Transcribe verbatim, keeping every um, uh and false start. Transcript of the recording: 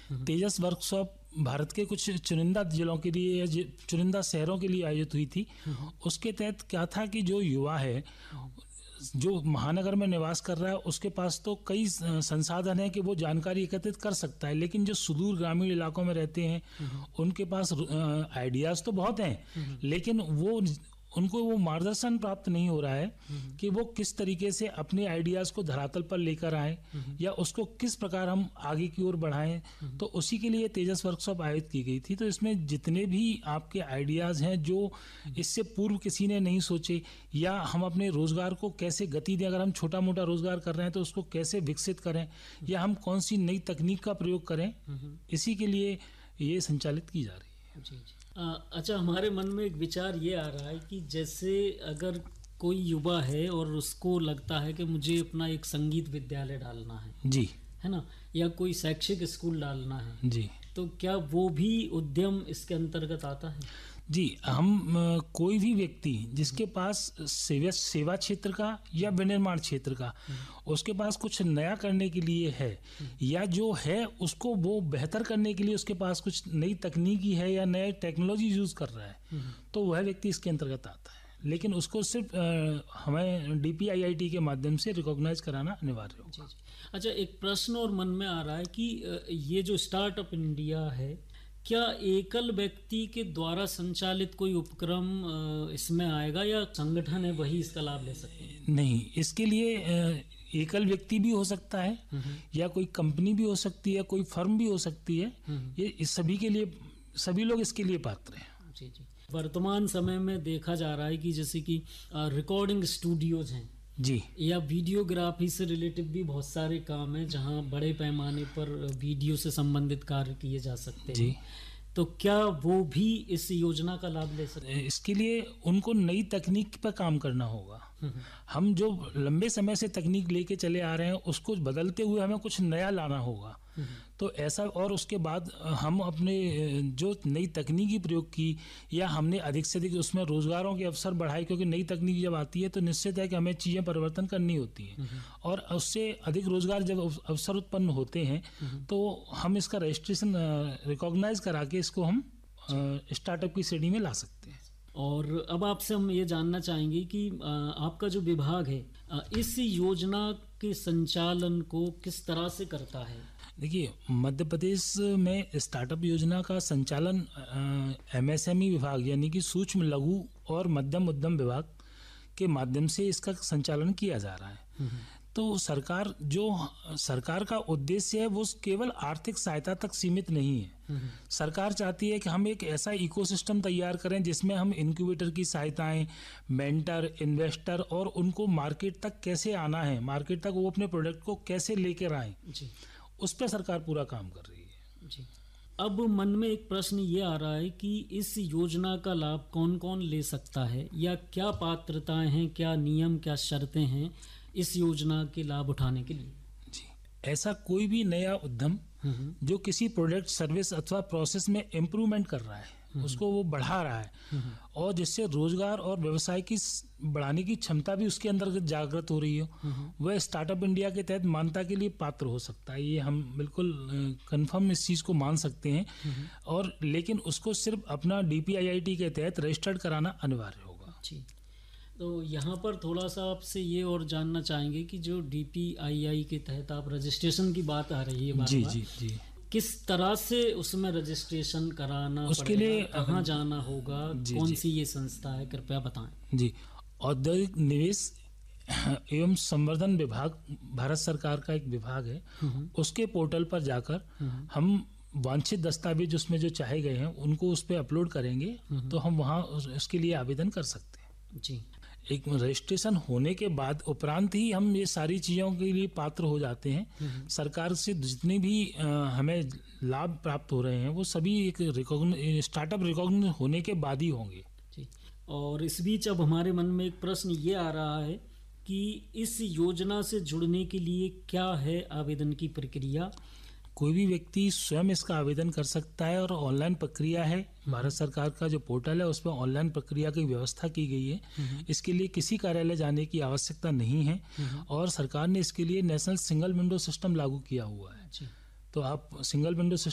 तेजस workshop Bharat के कुछ चुनिंदा जिलों के लिए या जि- चुनिंदा शहरों के लिए आयोजित हुई थी। उसके तहत क्या था कि जो युवा है, जो महानगर में निवास कर रहा है, उसके पास तो कई संसाधन हैं कि वो जानकारी एकत्रित कर सकता है, लेकिन जो सुदूर ग्रामीण इलाकों में रहते हैं उनके पास आइडियाज़ तो बहुत हैं, लेकिन वो उनको वो मार्गदर्शन प्राप्त नहीं हो रहा है कि वो किस तरीके से अपने आइडियाज़ को धरातल पर लेकर आएं या उसको किस प्रकार हम आगे की ओर बढ़ाएं। तो उसी के लिए तेजस वर्कशॉप आयोजित की गई थी। तो इसमें जितने भी आपके आइडियाज़ हैं जो इससे पूर्व किसी ने नहीं सोचे, या हम अपने रोज़गार को कैसे गति दें, अगर हम छोटा मोटा रोज़गार कर रहे हैं तो उसको कैसे विकसित करें, या हम कौन सी नई तकनीक का प्रयोग करें, इसी के लिए ये संचालित की जा रही है। जी जी। आ, अच्छा, हमारे मन में एक विचार ये आ रहा है कि जैसे अगर कोई युवा है और उसको लगता है कि मुझे अपना एक संगीत विद्यालय डालना है, जी, है ना, या कोई शैक्षिक स्कूल डालना है, जी, तो क्या वो भी उद्यम इसके अंतर्गत आता है? जी, हम अ, कोई भी व्यक्ति जिसके पास सेवा सेवा क्षेत्र का या विनिर्माण क्षेत्र का, उसके पास कुछ नया करने के लिए है, या जो है उसको वो बेहतर करने के लिए उसके पास कुछ नई तकनीकी है या नए टेक्नोलॉजी यूज़ कर रहा है, तो वह व्यक्ति इसके अंतर्गत आता है। लेकिन उसको सिर्फ अ, हमें D P I I T के माध्यम से रिकॉग्नाइज कराना अनिवार्य होगा। जी जी। अच्छा, एक प्रश्न और मन में आ रहा है कि अ, ये जो स्टार्टअप इंडिया है, क्या एकल व्यक्ति के द्वारा संचालित कोई उपक्रम अ, इसमें आएगा, या संगठन है वही इसका लाभ ले सकते हैं? नहीं, इसके लिए अ, एकल व्यक्ति भी हो सकता है, या कोई कंपनी भी हो सकती है, कोई फर्म भी हो सकती है। ये इस सभी के लिए, सभी लोग इसके लिए पात्र हैं। जी जी। वर्तमान समय में देखा जा रहा है कि जैसे कि रिकॉर्डिंग स्टूडियोज हैं जी, या वीडियोग्राफी से रिलेटिव भी बहुत सारे काम हैं जहां बड़े पैमाने पर वीडियो से संबंधित कार्य किए जा सकते हैं। जी। तो क्या वो भी इस योजना का लाभ ले सकते हैं? इसके लिए उनको नई तकनीक पर काम करना होगा। हम जो लंबे समय से तकनीक लेके चले आ रहे हैं उसको बदलते हुए हमें कुछ नया लाना होगा। तो ऐसा, और उसके बाद हम अपने जो नई तकनीकी प्रयोग की या हमने अधिक से अधिक उसमें रोजगारों के अवसर बढ़ाए, क्योंकि नई तकनीक जब आती है तो निश्चित है कि हमें चीज़ें परिवर्तन करनी होती हैं, और उससे अधिक रोजगार जब अवसर उत्पन्न होते हैं तो हम इसका रजिस्ट्रेशन रिकॉग्नाइज करा के इसको हम स्टार्टअप की श्रेणी में ला सकते हैं। और अब आपसे हम ये जानना चाहेंगे कि आ, आपका जो विभाग है आ, इस योजना के संचालन को किस तरह से करता है? देखिए, मध्य प्रदेश में स्टार्टअप योजना का संचालन एम एस एम ई विभाग यानी कि सूक्ष्म लघु और मध्यम उद्यम विभाग के माध्यम से इसका संचालन किया जा रहा है। तो सरकार जो सरकार का उद्देश्य है वो केवल आर्थिक सहायता तक सीमित नहीं है। सरकार चाहती है कि हम एक ऐसा इकोसिस्टम तैयार करें जिसमें हम इंक्यूबेटर की सहायताएं, मेंटर, इन्वेस्टर, और उनको मार्केट तक कैसे आना है, मार्केट तक वो अपने प्रोडक्ट को कैसे लेकर आएं, उस पर सरकार पूरा काम कर रही है। जी। अब मन में एक प्रश्न ये आ रहा है कि इस योजना का लाभ कौन कौन ले सकता है, या क्या पात्रताएं हैं, क्या नियम, क्या शर्तें हैं इस योजना के लाभ उठाने के लिए? जी, ऐसा कोई भी नया उद्यम जो किसी प्रोडक्ट, सर्विस अथवा प्रोसेस में इम्प्रूवमेंट कर रहा है, उसको वो बढ़ा रहा है, और जिससे रोजगार और व्यवसाय की बढ़ाने की क्षमता भी उसके अंदर जागृत हो रही हो, वह स्टार्टअप इंडिया के तहत मान्यता के लिए पात्र हो सकता है। ये हम बिल्कुल कंफर्म इस चीज़ को मान सकते हैं। और लेकिन उसको सिर्फ अपना D P I I T के तहत रजिस्टर्ड कराना अनिवार्य होगा। जी। तो यहाँ पर थोड़ा सा आपसे ये और जानना चाहेंगे कि जो डी पी आई आई के तहत आप रजिस्ट्रेशन की बात आ रही है बार जी बार, जी जी किस तरह से उसमें रजिस्ट्रेशन कराना उसके पड़ेगा, लिए कहाँ जाना होगा, जी, कौन जी, सी ये संस्था है, कृपया बताएं। जी, औद्योगिक निवेश एवं संवर्धन विभाग भारत सरकार का एक विभाग है। उसके पोर्टल पर जाकर हम वांछित दस्तावेज उसमें जो चाहे गए हैं उनको उस पर अपलोड करेंगे तो हम वहाँ उसके लिए आवेदन कर सकते हैं। जी। एक रजिस्ट्रेशन होने के बाद उपरांत ही हम ये सारी चीज़ों के लिए पात्र हो जाते हैं। सरकार से जितने भी अ, हमें लाभ प्राप्त हो रहे हैं वो सभी एक रिकॉग्न स्टार्टअप रिकॉग्निशन होने के बाद ही होंगे। जी। और इस बीच अब हमारे मन में एक प्रश्न ये आ रहा है कि इस योजना से जुड़ने के लिए क्या है आवेदन की प्रक्रिया? कोई भी व्यक्ति स्वयं इसका आवेदन कर सकता है और ऑनलाइन प्रक्रिया है। भारत सरकार का जो पोर्टल है उस पर ऑनलाइन प्रक्रिया की व्यवस्था की गई है। इसके लिए किसी कार्यालय जाने की आवश्यकता नहीं है और सरकार ने इसके लिए नेशनल सिंगल विंडो सिस्टम लागू किया हुआ है। तो आप सिंगल विंडो